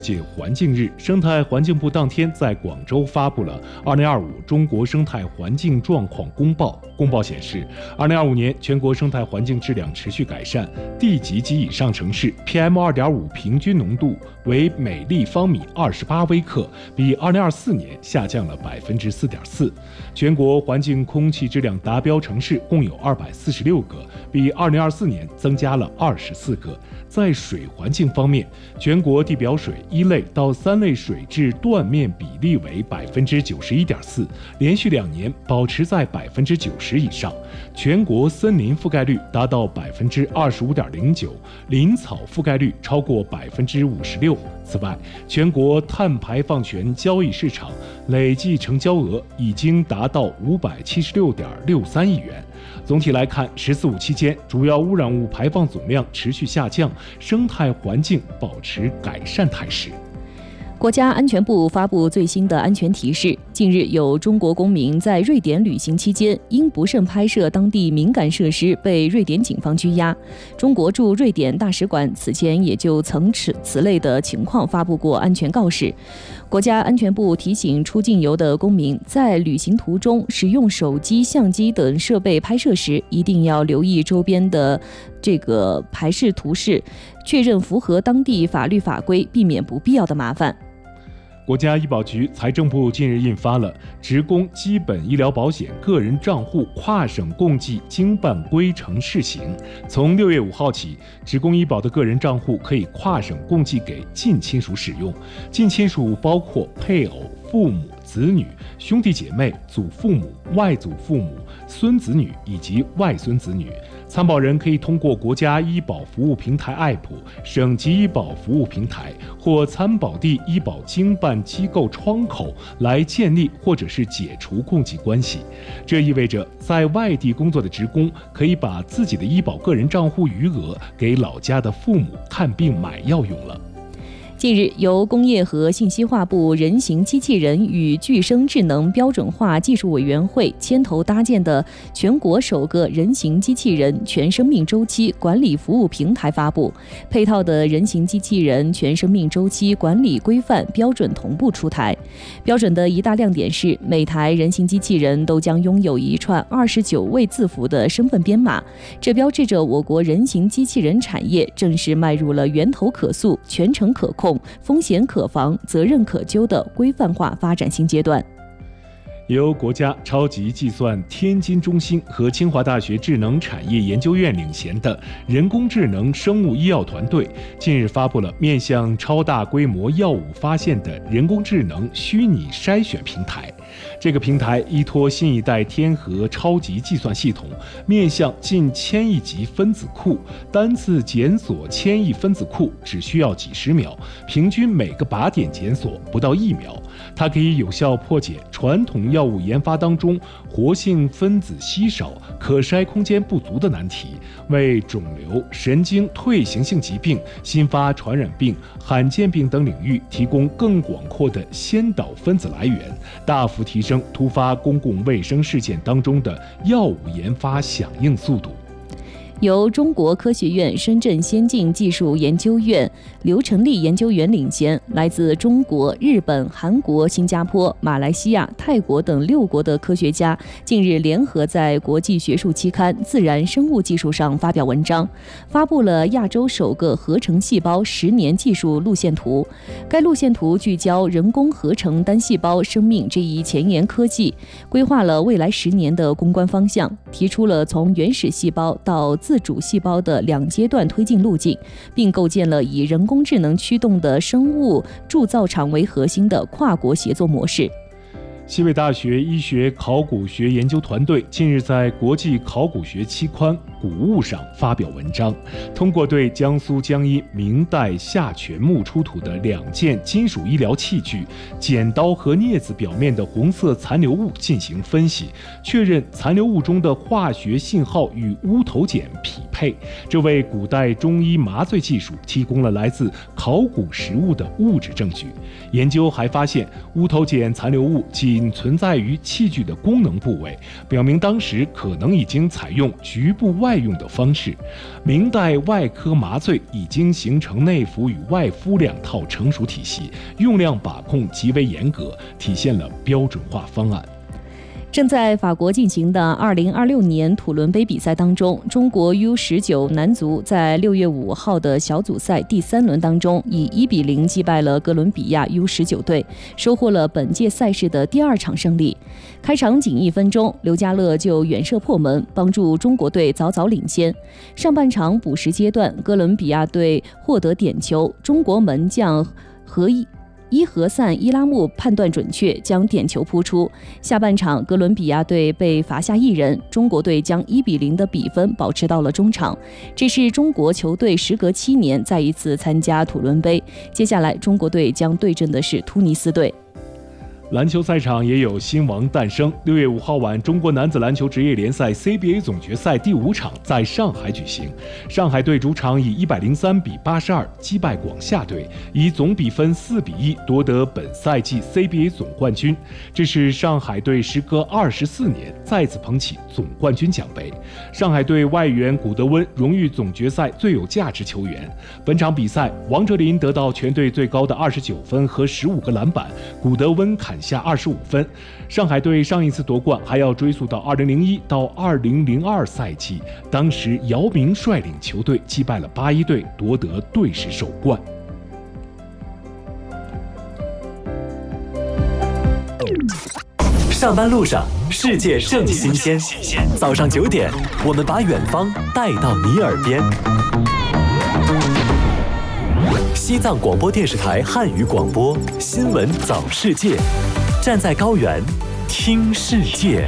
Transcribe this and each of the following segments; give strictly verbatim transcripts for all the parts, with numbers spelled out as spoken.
界环境日，生态环境部当天在广州发布了二零二五中国生态环境状况公报。公报显示，二零二五年全国生态环境质量持续改善，地级及以上城市 P M 二点五 平均浓度为每立方米二十八微克，比二零二四年下降了百分之四点四。全国环境空气质量达标城市共有二百四十六个，比二零二四年增加了二十四个。在水环境方面，全国地表水一类到三类水质断面比例为百分之九十一点四，连续两年保持在百分之九十以上。全国森林覆盖率达到百分之二十五点零九，林草覆盖率超过百分之五十六。此外，全国碳排放权交易市场累计成交额已经达到五百七十六点六三亿元。总体来看，十四五期间主要污染物排放总量持续下降，生态环境保持改善态势。 国家安全部发布最新的安全提示，近日有中国公民在瑞典旅行期间因不慎拍摄当地敏感设施被瑞典警方拘押。中国驻瑞典大使馆此前也就曾此此类的情况发布过安全告示。国家安全部提醒出境游的公民，在旅行途中使用手机、相机等设备拍摄时，一定要留意周边的这个拍摄图示，确认符合当地法律法规，避免不必要的麻烦。 国家医保局、财政部近日印发了《职工基本医疗保险个人账户跨省共计经办规程试行》。从六月五号起，职工医保的个人账户可以跨省共计给近亲属使用。近亲属包括配偶、父母、子女、兄弟姐妹、祖父母、外祖父母、孙子女以及外孙子女。参保人可以通过国家医保服务平台 A P P、省级医保服务平台或参保地医保经办机构窗口来建立或者是解除共济关系。这意味着，在外地工作的职工可以把自己的医保个人账户余额给老家的父母看病买药用了。 近日，由工业和信息化部人形机器人与具声智能标准化技术委员会牵头搭建的全国首个人形机器人全生命周期管理服务平台发布，配套的人形机器人全生命周期管理规范标准同步出台。标准的一大亮点是，每台人形机器人都将拥有一串二十九位字符的身份编码，这标志着我国人形机器人产业正式迈入了源头可溯、全程可控、风险可防、责任可究的规范化发展新阶段。 由国家超级计算天津中心和清华大学智能产业研究院领衔的人工智能生物医药团队近日发布了面向超大规模药物发现的人工智能虚拟筛选平台。这个平台依托新一代天河超级计算系统，面向近千亿级分子库，单次检索千亿分子库只需要几十秒，平均每个靶点检索不到一秒。它可以有效破解传统药物研发当中活性分子稀少、可筛空间不足的难题，为肿瘤、神经退行性疾病、新发传染病、罕见病等领域提供更广阔的先导分子来源，大幅提升突发公共卫生事件当中的药物研发响应速度。 由中国科学院深圳先进技术研究院刘成立研究员领衔，来自中国、日本、韩国、新加坡、马来西亚、泰国等六国的科学家近日联合在国际学术期刊《自然生物技术》上发表文章，发布了亚洲首个合成细胞十年技术路线图。该路线图聚焦人工合成单细胞生命这一前沿科技，规划了未来十年的攻关方向，提出了从原始细胞到自主细胞的两阶段推进路径，并构建了以人工智能驱动的生物铸造厂为核心的跨国协作模式。 西北大学医学考古学研究团队近日在国际考古学期刊《古物》上发表文章，通过对江苏江阴明代下泉墓出土的两件金属医疗器具剪刀和镊子表面的红色残留物进行分析，确认残留物中的化学信号与乌头碱匹配，这为古代中医麻醉技术提供了来自考古实物的物质证据。研究还发现，乌头碱残留物仅存在于器具的功能部位，表明当时可能已经采用局部外外用的方式。明代外科麻醉已经形成内服与外敷两套成熟体系，用量把控极为严格，体现了标准化方案。 正在法国进行的二零二六年土伦杯比赛当中，中国 U 十九 男足在六月五号的小组赛第三轮当中，以一比零击败了哥伦比亚 U 十九 队，收获了本届赛事的第二场胜利。开场仅一分钟，刘家乐就远射破门，帮助中国队早早领先。上半场补时阶段，哥伦比亚队获得点球，中国门将何一。伊和散伊拉木判断准确，将点球扑出。下半场，哥伦比亚队被罚下一人，中国队将一比零的比分保持到了中场。这是中国球队时隔七年再一次参加土伦杯。接下来，中国队将对阵的是突尼斯队。 篮球赛场也有新王诞生。六月五号晚，中国男子篮球职业联赛 C B A 总决赛第五场在上海举行。上海队主场以一百零三比八十二击败广厦队，以总比分四比一夺得本赛季 C B A 总冠军。这是上海队时隔二十四年再次捧起总冠军奖杯。上海队外援古德温荣誉总决赛最有价值球员。本场比赛，王哲林得到全队最高的二十九分和十五个篮板，古德温砍下二十五分。上海队上一次夺冠还要追溯到二零零一到二零零二赛季，当时姚明率领球队击败了八一队，夺得队史首冠。 上班路上，世界正新鲜。早上九点，我们把远方带到你耳边。西藏广播电视台汉语广播新闻早世界，站在高原听世界。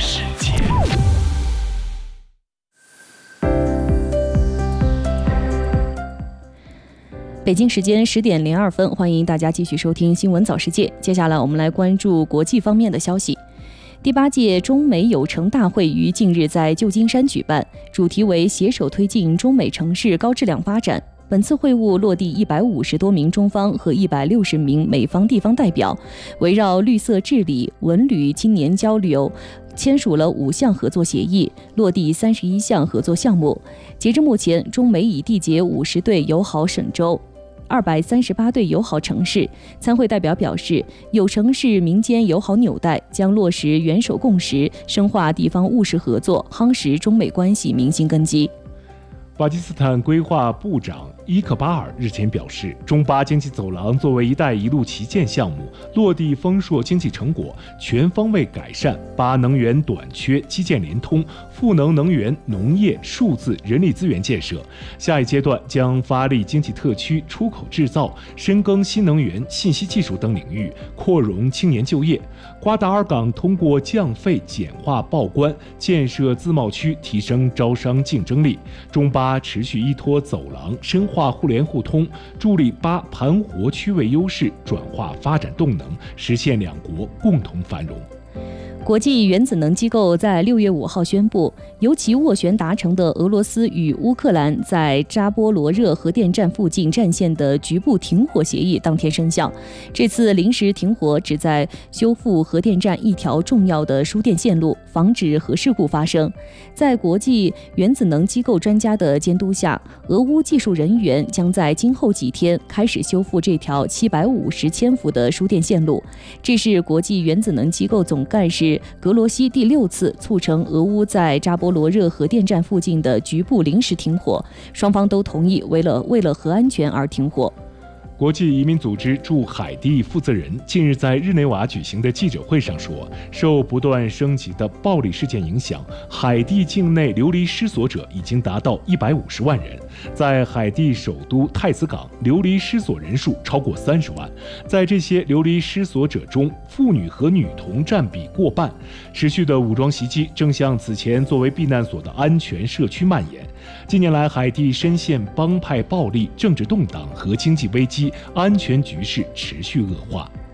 北京时间十点零二分，欢迎大家继续收听新闻早世界。接下来我们来关注国际方面的消息。第八届中美友城大会于近日在旧金山举办，主题为携手推进中美城市高质量发展。本次会晤落地一百五十多名中方和一百六十名美方地方代表，围绕绿色治理、文旅、青年交流，签署了五项合作协议，落地三十一项合作项目。截至目前，中美已缔结五十对友好省州。二百三十八对友好城市。参会代表表示，友城是民间友好纽带，将落实元首共识，深化地方务实合作，夯实中美关系民心根基。 巴基斯坦规划部长伊克巴尔日前表示，中巴经济走廊作为“一带一路”旗舰项目，落地丰硕经济成果，全方位改善巴能源短缺、基建联通、赋能能源、农业、数字、人力资源建设。下一阶段将发力经济特区、出口制造，深耕新能源、信息技术等领域，扩容青年就业。瓜达尔港通过降费、简化报关、建设自贸区，提升招商竞争力。中巴持续依托走廊，深化互联互通，助力巴盘活区位优势转化发展动能，实现两国共同繁荣。 国际原子能机构在六月五号宣布，由其斡旋达成的俄罗斯与乌克兰在扎波罗热核电站附近战线的局部停火协议当天生效。这次临时停火旨在修复核电站一条重要的输电线路，防止核事故发生。在国际原子能机构专家的监督下，俄乌技术人员将在今后几天开始修复这条七百五十千伏的输电线路。这是国际原子能机构总干事格罗西第六次促成俄乌在扎波罗热核电站附近的局部临时停火，双方都同意为了为了核安全而停火。 国际移民组织驻海地负责人近日在日内瓦举行的记者会上说，受不断升级的暴力事件影响，海地境内流离失所者已经达到一百五十万人。在海地首都太子港，流离失所人数超过三十万。在这些流离失所者中，妇女和女童占比过半。持续的武装袭击正向此前作为避难所的安全社区蔓延。近年来，海地深陷帮派暴力、政治动荡和经济危机，安全局势持续恶化。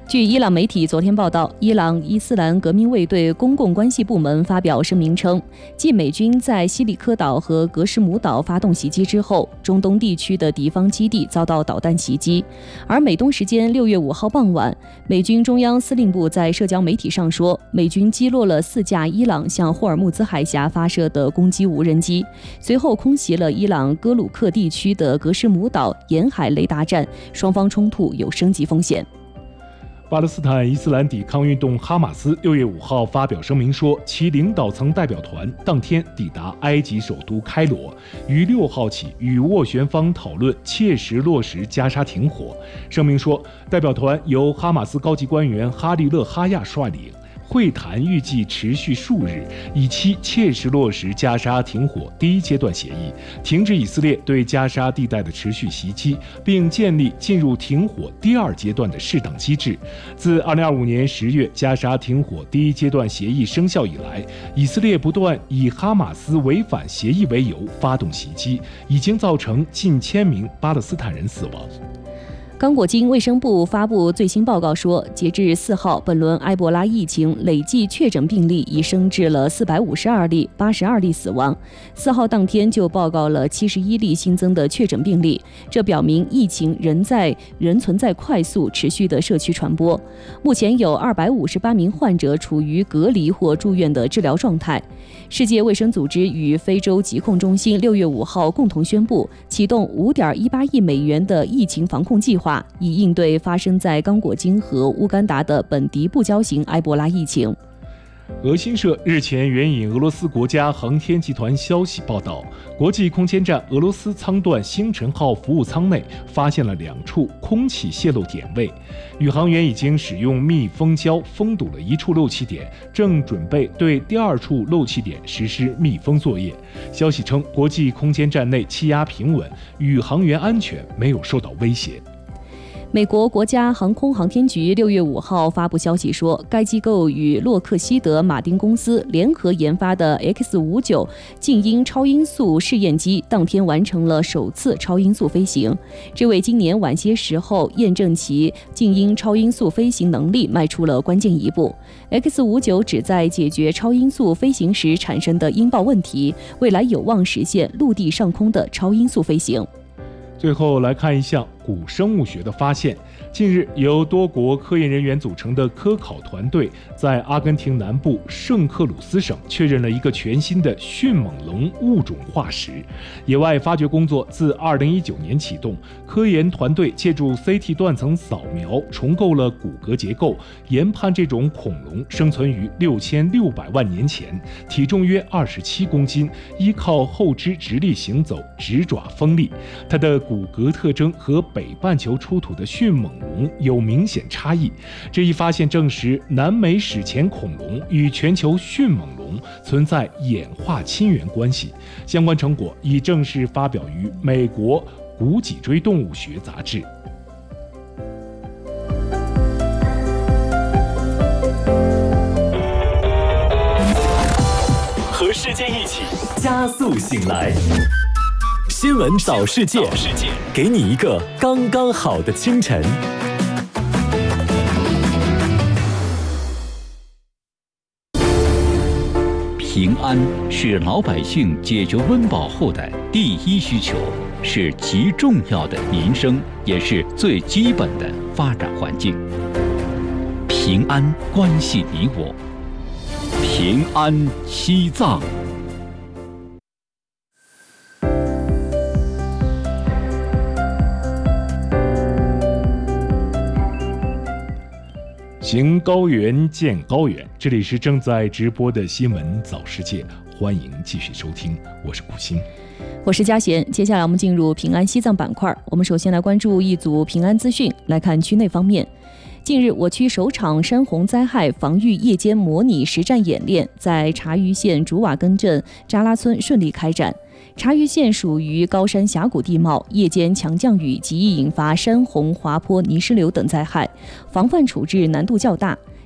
据伊朗媒体昨天报道，伊朗伊斯兰革命卫队公共关系部门发表声明称，继美军在西里科岛和格什姆岛发动袭击之后，中东地区的敌方基地遭到导弹袭击。而美东时间六月五号傍晚，美军中央司令部在社交媒体上说，美军击落了四架伊朗向霍尔木兹海峡发射的攻击无人机，随后空袭了伊朗哥鲁克地区的格什姆岛沿海雷达站，双方冲突有升级风险。 巴勒斯坦伊斯兰抵抗运动哈马斯六月五号发表声明说，其领导层代表团当天抵达埃及首都开罗，于六号起与斡旋方讨论切实落实加沙停火。声明说，代表团由哈马斯高级官员哈利勒哈亚率领。会谈预计持续数日，以期切实落实加沙停火第一阶段协议，停止以色列对加沙地带的持续袭击，并建立进入停火第二阶段的适当机制。自二零二五年十月加沙停火第一阶段协议生效以来，以色列不断以哈马斯违反协议为由发动袭击，已经造成近千名巴勒斯坦人死亡。 刚果金卫生部发布最新报告说，截至四号，本轮埃博拉疫情累计确诊病例已升至了四百五十二例，八十二例死亡。四号当天就报告了七十一例新增的确诊病例，这表明疫情仍在仍存在快速持续的社区传播。目前有二百五十八名患者处于隔离或住院的治疗状态。世界卫生组织与非洲疾控中心六月五号共同宣布，启动五点一八亿美元的疫情防控计划，以应对发生在刚果金和乌干达的本地不交型埃博拉疫情。 俄新社日前援引俄罗斯国家航天集团消息报道，国际空间站俄罗斯舱段星辰号服务舱内发现了两处空气泄漏点位，宇航员已经使用密封胶封堵了一处漏气点，正准备对第二处漏气点实施密封作业。消息称，国际空间站内气压平稳，宇航员安全没有受到威胁。 美国国家航空航天局六月五号发布消息说，该机构与洛克希德马丁公司联合研发的 X 五十九 静音超音速试验机当天完成了首次超音速飞行，这为今年晚些时候验证其静音超音速飞行能力迈出了关键一步。X 五十九 旨在解决超音速飞行时产生的音爆问题，未来有望实现陆地上空的超音速飞行。 最后来看一项古生物学的发现。近日，由多国科研人员组成的科考团队在阿根廷南部圣克鲁斯省确认了一个全新的迅猛龙物种化石。野外发掘工作自二零一九年启动，科研团队借助 C T 断层扫描重构了骨骼结构，研判这种恐龙生存于六千六百万年前，体重约二十七公斤，依靠后肢直立行走，直爪锋利。它的骨骼特征和北半球出土的迅猛龙有明显差异。这一发现证实南美史前恐龙与全球迅猛龙存在演化亲缘关系。相关成果已正式发表于美国骨脊椎动物学杂志。 和世界一起加速醒来，新闻早世界，给你一个刚刚好的清晨。 平安是老百姓解决温饱后的第一需求，是极重要的民生，也是最基本的发展环境。平安关系你我。平安西藏。 行高原，见高原。这里是正在直播的新闻早世界，欢迎继续收听，我是顾鑫， 我是嘉贤。接下来我们进入平安西藏板块，我们首先来关注一组平安资讯。来看区内方面，近日我区首场山洪灾害防御夜间模拟实战演练在察隅县竹瓦根镇扎拉村顺利开展。察隅县属于高山峡谷地貌，夜间强降雨极易引发山洪、滑坡、泥石流等灾害，防范处置难度较大。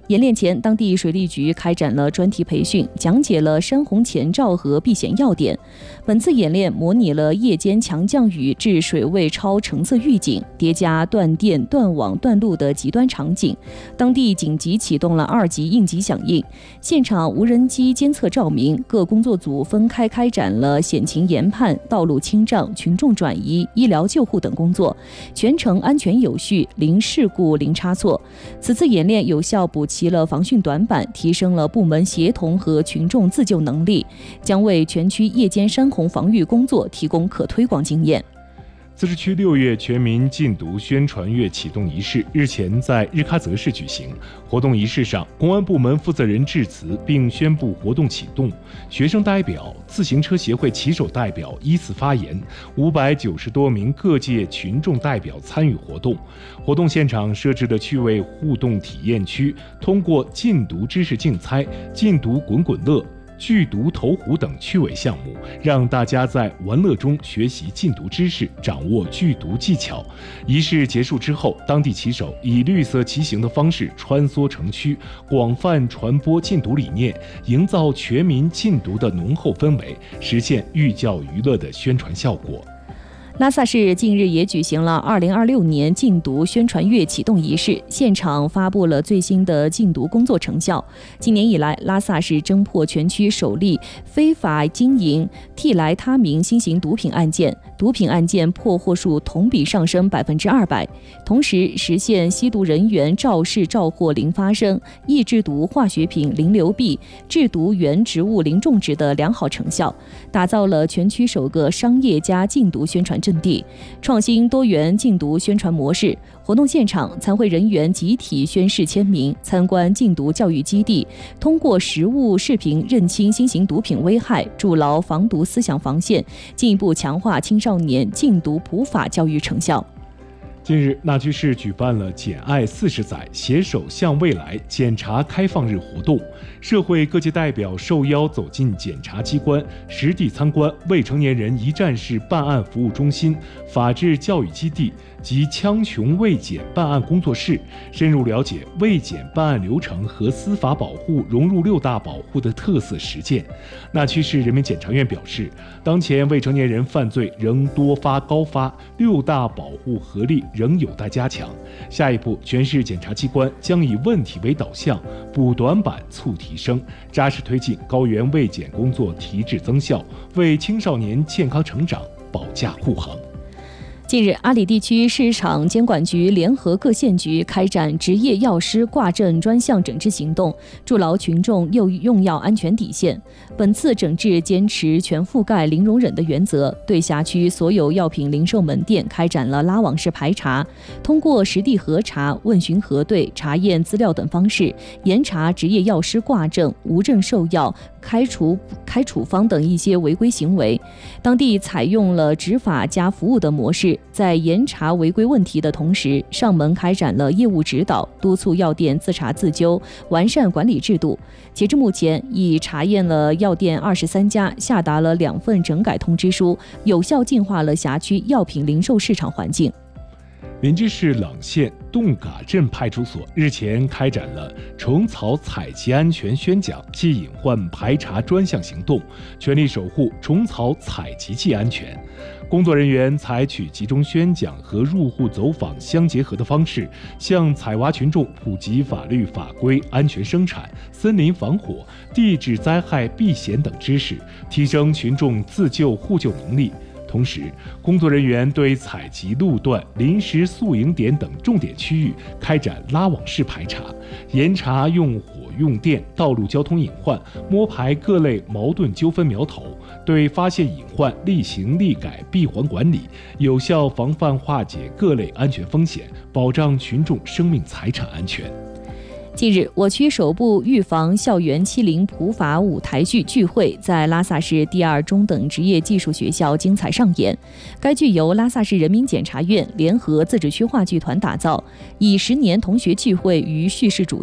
演练前，当地水利局开展了专题培训，讲解了山洪前兆和避险要点。本次演练模拟了夜间强降雨致水位超橙色预警，叠加断电、断网、断路的极端场景。当地紧急启动了二级应急响应，现场无人机监测照明，各工作组分开开展了险情研判、道路清障、群众转移、医疗救护等工作，全程安全有序，零事故、零差错。此次演练有效补齐了防汛短板，提升了部门协同和群众自救能力，将为全区夜间山洪防御工作提供可推广经验。 自治区六月全民禁毒宣传月启动仪式日前在日喀则市举行。活动仪式上，公安部门负责人致辞并宣布活动启动，学生代表、自行车协会骑手代表依次发言，五百九十多名各界群众代表参与活动。活动现场设置的趣味互动体验区，通过禁毒知识竞猜、禁毒滚滚乐、剧毒投壶等趣味项目，让大家在玩乐中学习禁毒知识，掌握剧毒技巧。仪式结束之后，当地骑手以绿色骑行的方式穿梭城区，广泛传播禁毒理念，营造全民禁毒的浓厚氛围，实现寓教于乐的宣传效果。 拉萨市近日也举行了二零二六年禁毒宣传月启动仪式，现场发布了最新的禁毒工作成效。今年以来，拉萨市侦破全区首例非法经营替来他名新型毒品案件，毒品案件破获数同比上升百分之二百，同时实现吸毒人员肇事肇获零发生，易制毒化学品零流弊，制毒原植物零种植的良好成效，打造了全区首个商业加禁毒宣传阵地，创新多元禁毒宣传模式。活动现场，参会人员集体宣誓签名，参观禁毒教育基地，通过实物视频认清新型毒品危害，筑牢防毒思想防线，进一步强化青少年禁毒普法教育成效。 近日，纳居市举办了“检爱四十载，携手向未来”检查开放日活动，社会各界代表受邀走进检察机关，实地参观未成年人一站式办案服务中心、法治教育基地及枪琼卫检办案工作室，深入了解卫检办案流程和司法保护融入六大保护的特色实践。纳曲市人民检察院表示，当前未成年人犯罪仍多发高发，六大保护合力仍有待加强。下一步，全市检察机关将以问题为导向，补短板促提升，扎实推进高原卫检工作提质增效，为青少年健康成长保驾护航。 近日，阿里地区市场监管局联合各县局开展执业药师挂证专项整治行动，筑牢群众用用药安全底线。本次整治坚持全覆盖、零容忍的原则，对辖区所有药品零售门店开展了拉网式排查，通过实地核查、问询核对、查验资料等方式，严查执业药师挂证、无证售药、开除开处方等一些违规行为。当地采用了执法加服务的模式，在严查违规问题的同时，上门开展了业务指导，督促药店自查自纠，完善管理制度。截至目前，已查验了药店二十三家，下达了两份整改通知书，有效净化了辖区药品零售市场环境。 林芝市朗县洞嘎镇派出所日前开展了虫草采集安全宣讲暨隐患排查专项行动，全力守护虫草采集季安全。工作人员采取集中宣讲和入户走访相结合的方式，向采挖群众普及法律法规、安全生产、森林防火、地质灾害避险等知识，提升群众自救互救能力。同时，工作人员对采集路段、临时宿营点等重点区域开展拉网式排查，严查用火用电、道路交通隐患，摸排各类矛盾纠纷苗头，对发现隐患立行立改闭环管理，有效防范化解各类安全风险，保障群众生命财产安全。 近日，我区首部预防校园欺凌普法舞台剧聚会在拉萨市第二中等职业技术学校精彩上演。该剧由拉萨市人民检察院联合自治区话剧团打造，以十年同学聚会于叙事主线，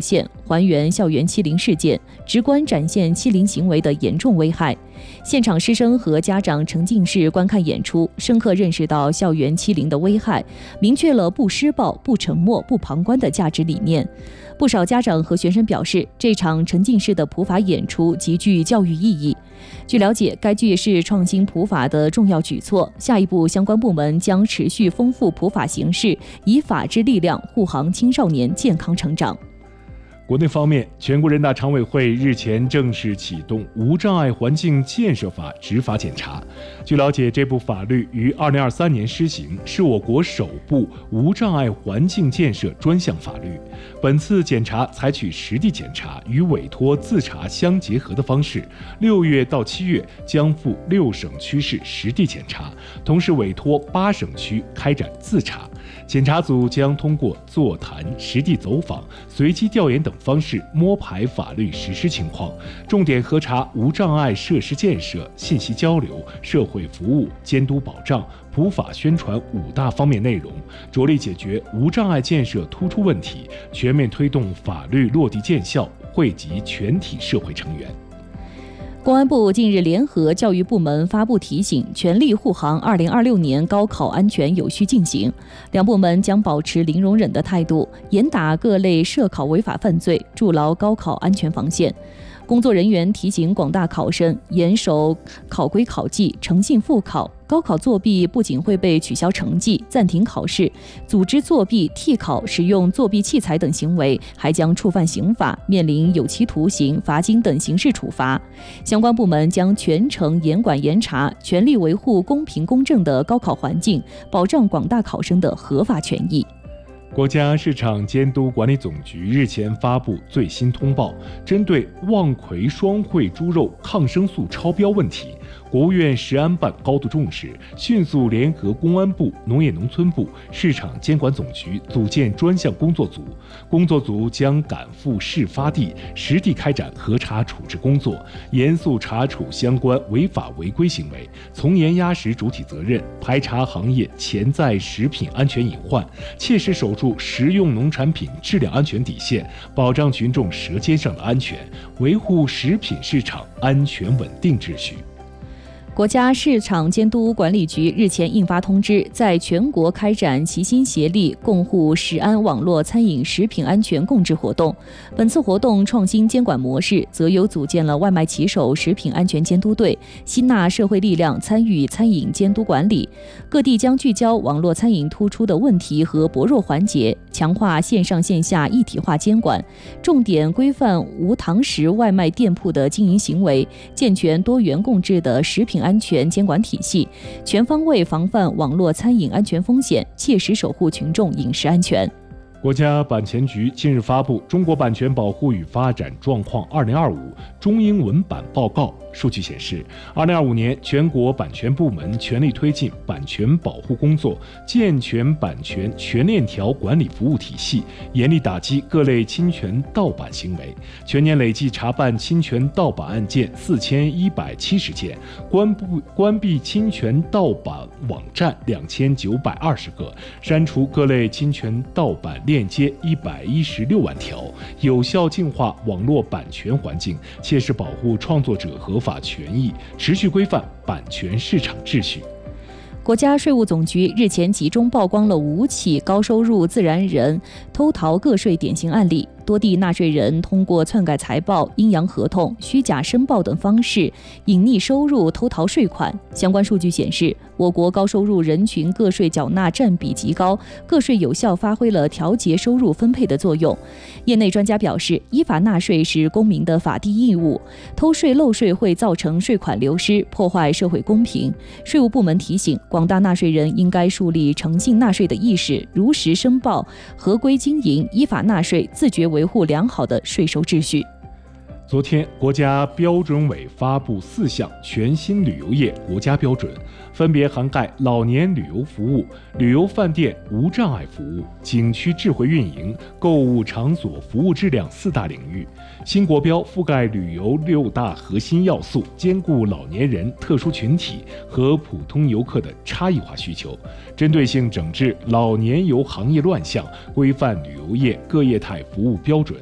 还原校园欺凌事件，直观展现欺凌行为的严重危害。现场师生和家长沉浸式观看演出，深刻认识到校园欺凌的危害，明确了不施暴、不沉默、不旁观的价值理念。不少家长和学生表示，这场沉浸式的普法演出极具教育意义。据了解，该剧是创新普法的重要举措，下一步相关部门将持续丰富普法形式，以法治力量护航青少年健康成长。 国内方面，全国人大常委会日前正式启动《无障碍环境建设法》执法检查。据了解，这部法律于二零二三年施行，是我国首部无障碍环境建设专项法律。本次检查采取实地检查与委托自查相结合的方式，六月到七月将赴六省区市实地检查，同时委托八省区开展自查。检查组将通过座谈、实地走访、随机调研等方式摸排法律实施情况，重点核查无障碍设施建设、信息交流、社会服务、监督保障、普法宣传五大方面内容，着力解决无障碍建设突出问题，全面推动法律落地见效，惠及全体社会成员。 公安部近日联合教育部门发布提醒，全力护航二零二六年高考安全有序进行。两部门将保持零容忍的态度，严打各类涉考违法犯罪，筑牢高考安全防线。工作人员提醒广大考生严守考规考纪，诚信复考。高考作弊不仅会被取消成绩、暂停考试，组织作弊、替考、使用作弊器材等行为，还将触犯刑法，面临有期徒刑、罚金等刑事处罚。相关部门将全程严管严查，全力维护公平公正的高考环境，保障广大考生的合法权益。 国家市场监督管理总局日前发布最新通报，针对望奎双汇猪肉抗生素超标问题，国务院食安办高度重视，迅速联合公安部、农业农村部、市场监管总局组建专项工作组，工作组将赶赴事发地，实地开展核查处置工作，严肃查处相关违法违规行为，从严压实主体责任，排查行业潜在食品安全隐患，切实守住食用农产品质量安全底线，保障群众舌尖上的安全，维护食品市场安全稳定秩序。 国家市场监督管理局日前印发通知，在全国开展齐心协力共护食安网络餐饮食品安全共治活动。本次活动创新监管模式，则有组建了外卖骑手食品安全监督队，吸纳社会力量参与餐饮监督管理。各地将聚焦网络餐饮突出的问题和薄弱环节，强化线上线下一体化监管，重点规范无堂食外卖店铺的经营行为，健全多元共治的食品安全监管体系，全方位防范网络餐饮安全风险，切实守护群众饮食安全。 国家版权局近日发布《中国版权保护与发展状况二零二五》中英文版报告。数据显示，二零二五年全国版权部门全力推进版权保护工作，健全版权全链条管理服务体系，严厉打击各类侵权盗版行为。全年累计查办侵权盗版案件四千一百七十件，关闭关闭侵权盗版网站两千九百二十个，删除各类侵权盗版链接一百一十六万条，有效净化网络版权环境，切实保护创作者合法权益，持续规范版权市场秩序。 国家税务总局日前集中曝光了五起高收入自然人偷逃个税典型案例。多地纳税人通过篡改财报、阴阳合同、虚假申报等方式隐匿收入、偷逃税款。相关数据显示，我国高收入人群个税缴纳占比极高，个税有效发挥了调节收入分配的作用。业内专家表示，依法纳税是公民的法定义务，偷税漏税会造成税款流失，破坏社会公平。税务部门提醒，广大纳税人应该树立诚信纳税的意识，如实申报、合规经营、依法纳税，自觉维护良好的税收秩序。 昨天，国家标准委发布四项全新旅游业国家标准，分别涵盖老年旅游服务、旅游饭店无障碍服务、景区智慧运营、购物场所服务质量四大领域。新国标覆盖旅游六大核心要素，兼顾老年人、特殊群体和普通游客的差异化需求，针对性整治老年游行业乱象，规范旅游业各业态服务标准。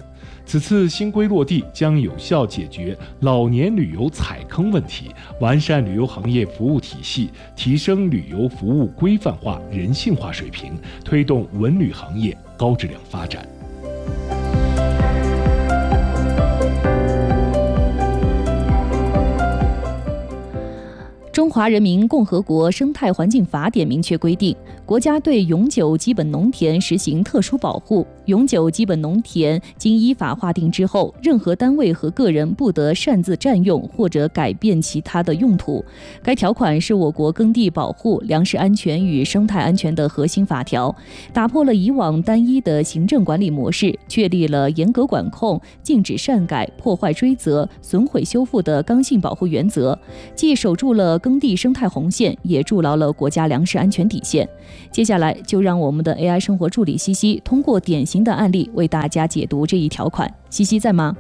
此次新规落地将有效解决老年旅游踩坑问题，完善旅游行业服务体系，提升旅游服务规范化、人性化水平，推动文旅行业高质量发展。 中华人民共和国生态环境法典明确规定，国家对永久基本农田实行特殊保护。永久基本农田经依法划定之后，任何单位和个人不得擅自占用或者改变其他的用途。该条款是我国耕地保护、粮食安全与生态安全的核心法条，打破了以往单一的行政管理模式，确立了严格管控、禁止擅改、破坏追责、损毁修复的刚性保护原则，既守住了耕地生态红线，也筑牢了国家粮食安全底线。接下来就让我们的 A I 生活助理西西通过典型的案例为大家解读这一条款。西西在吗？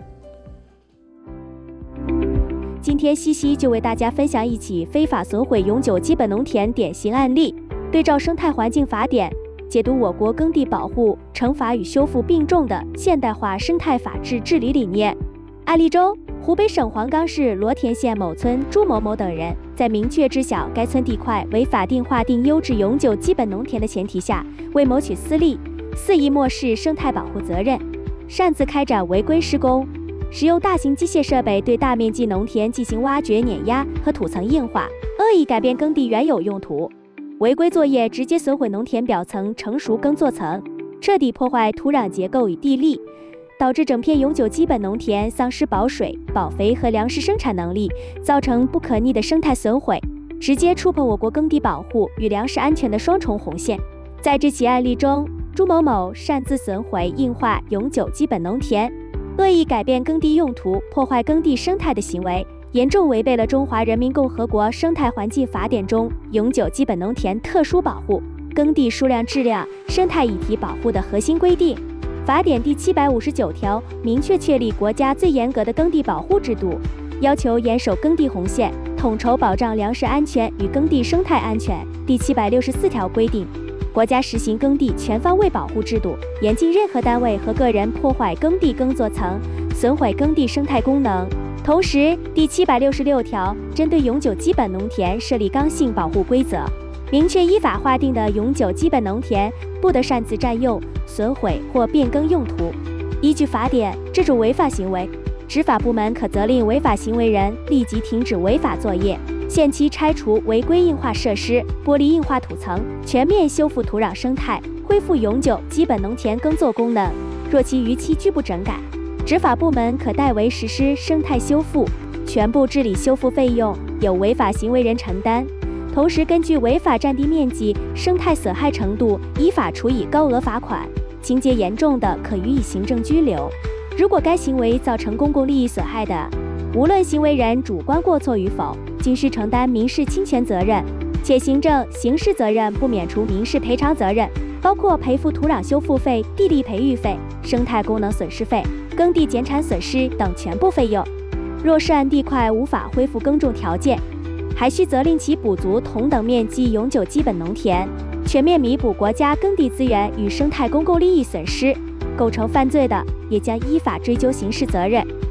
今天西西就为大家分享一起非法损毁永久基本农田典型案例，对照生态环境法典，解读我国耕地保护、惩罚与修复并重的现代化生态法治治理理念。案例中，湖北省黄冈市罗田县某村朱某某等人，在明确知晓该村地块为法定划定优质永久基本农田的前提下，为谋取私利，肆意漠视生态保护责任，擅自开展违规施工，使用大型机械设备对大面积农田进行挖掘、碾压和土层硬化，恶意改变耕地原有用途。违规作业直接损毁农田表层成熟耕作层，彻底破坏土壤结构与地力，导致整片永久基本农田丧失保水、保肥和粮食生产能力，造成不可逆的生态损毁，直接触碰我国耕地保护与粮食安全的双重红线。在这起案例中，朱某某擅自损毁、硬化永久基本农田，恶意改变耕地用途、破坏耕地生态的行为，严重违背了中华人民共和国生态环境法典中永久基本农田特殊保护、耕地数量质量、生态议题保护的核心规定。法典第七百五十九条明确确立国家最严格的耕地保护制度，要求严守耕地红线，统筹保障粮食安全与耕地生态安全。第七百六十四条规定，国家实行耕地全方位保护制度，严禁任何单位和个人破坏耕地耕作层，损毁耕地生态功能。同时，第七百六十六条针对永久基本农田设立刚性保护规则，明确依法划定的永久基本农田不得擅自占用、损毁或变更用途。依据法典，这种违法行为，执法部门可责令违法行为人立即停止违法作业，限期拆除违规硬化设施、剥离硬化土层，全面修复土壤生态，恢复永久基本农田耕作功能。若其逾期拒不整改，执法部门可代为实施生态修复，全部治理修复费用由违法行为人承担。同时，根据违法占地面积、生态损害程度，依法处以高额罚款，情节严重的可予以行政拘留。如果该行为造成公共利益损害的，无论行为人主观过错与否，均需承担民事侵权责任，且行政、刑事责任不免除民事赔偿责任，包括赔付土壤修复费、地力培育费、生态功能损失费、耕地减产损失等全部费用。若涉案地块无法恢复耕种条件，还需责令其补足同等面积永久基本农田，全面弥补国家耕地资源与生态公共利益损失。构成犯罪的，也将依法追究刑事责任。